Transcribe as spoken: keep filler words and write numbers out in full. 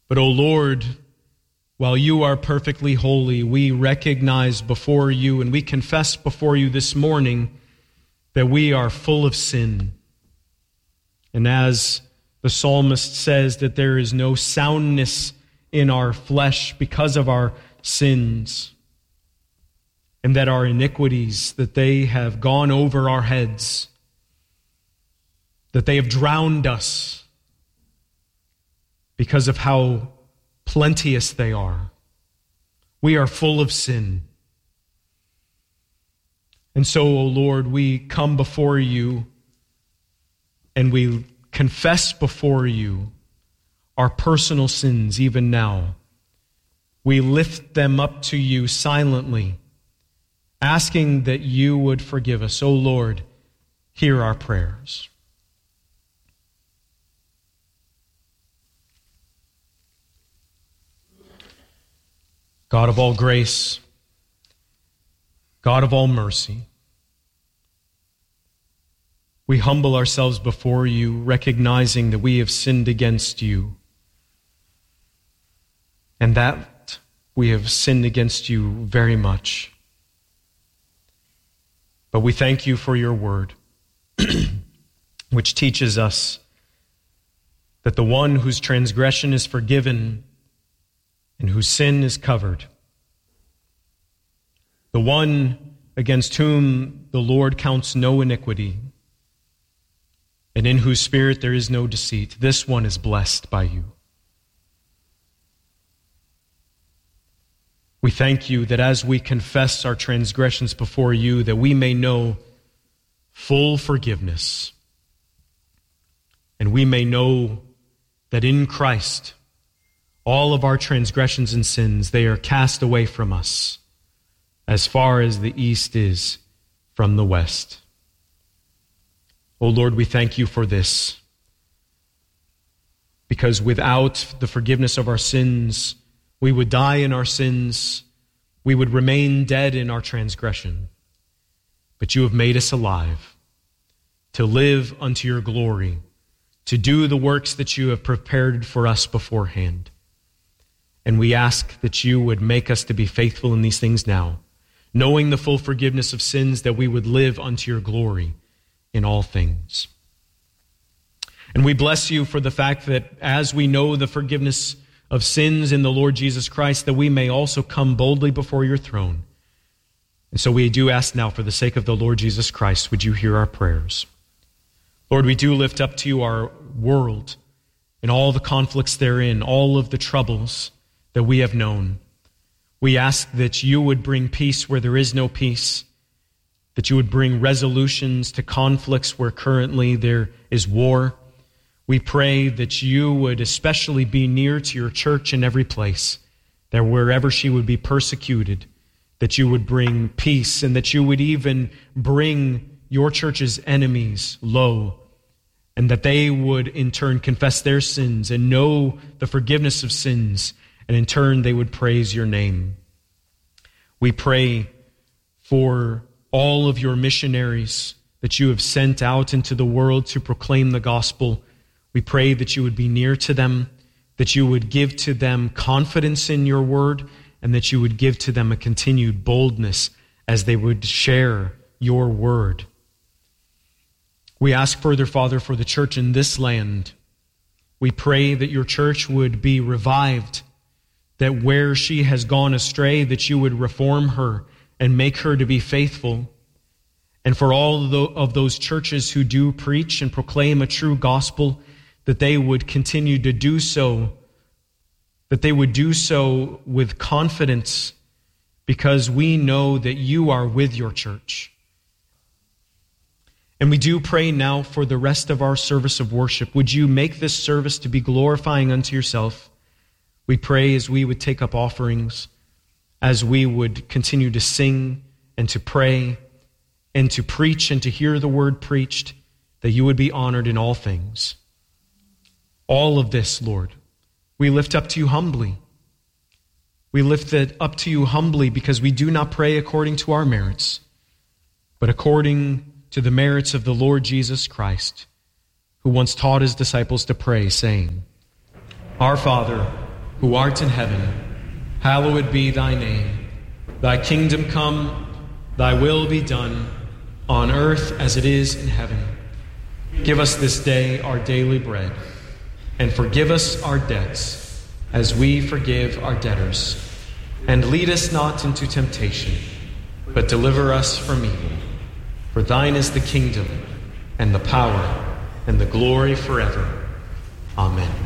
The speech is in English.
But, O Lord, while you are perfectly holy, we recognize before you and we confess before you this morning that we are full of sin. And as the psalmist says, that there is no soundness in our flesh because of our sins, and that our iniquities, that they have gone over our heads, that they have drowned us because of how plenteous they are. We are full of sin. And so, O Lord, we come before you and we confess before you our personal sins even now. We lift them up to you silently, asking that you would forgive us. O Lord, hear our prayers. God of all grace, God of all mercy, we humble ourselves before you, recognizing that we have sinned against you, and that we have sinned against you very much. But we thank you for your word, which teaches us that the one whose transgression is forgiven and whose sin is covered, the one against whom the Lord counts no iniquity, and in whose spirit there is no deceit, this one is blessed by you. We thank you that as we confess our transgressions before you, that we may know full forgiveness, and we may know that in Christ all of our transgressions and sins, they are cast away from us as far as the east is from the west. O Lord, we thank you for this, because without the forgiveness of our sins, we would die in our sins, we would remain dead in our transgression. But you have made us alive to live unto your glory, to do the works that you have prepared for us beforehand. And we ask that you would make us to be faithful in these things now, knowing the full forgiveness of sins, that we would live unto your glory in all things. And we bless you for the fact that as we know the forgiveness of sins in the Lord Jesus Christ, that we may also come boldly before your throne. And so we do ask now, for the sake of the Lord Jesus Christ, would you hear our prayers? Lord, we do lift up to you our world and all the conflicts therein, all of the troubles that we have known. We ask that you would bring peace where there is no peace, that you would bring resolutions to conflicts where currently there is war. We pray that you would especially be near to your church in every place, that wherever she would be persecuted, that you would bring peace, and that you would even bring your church's enemies low, and that they would in turn confess their sins and know the forgiveness of sins, and in turn they would praise your name. We pray for all of your missionaries that you have sent out into the world to proclaim the gospel. We pray that you would be near to them, that you would give to them confidence in your word, and that you would give to them a continued boldness as they would share your word. We ask further, Father, for the church in this land. We pray that your church would be revived, that where she has gone astray, that you would reform her and make her to be faithful. And for all of those churches who do preach and proclaim a true gospel, that they would continue to do so, that they would do so with confidence, because we know that you are with your church. And we do pray now for the rest of our service of worship. Would you make this service to be glorifying unto yourself? We pray as we would take up offerings, as we would continue to sing and to pray and to preach and to hear the word preached, that you would be honored in all things. All of this, Lord, we lift up to you humbly. We lift it up to you humbly because we do not pray according to our merits, but according to the merits of the Lord Jesus Christ, who once taught his disciples to pray, saying, Our Father, who art in heaven, hallowed be thy name. Thy kingdom come, thy will be done, on earth as it is in heaven. Give us this day our daily bread, and forgive us our debts, as we forgive our debtors. And lead us not into temptation, but deliver us from evil. For thine is the kingdom, and the power, and the glory forever. Amen.